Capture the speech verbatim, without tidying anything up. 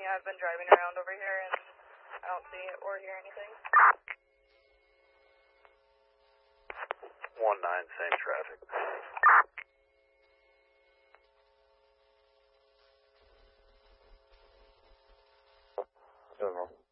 I've been driving around over here and I don't see or hear anything. one nine, same traffic. General.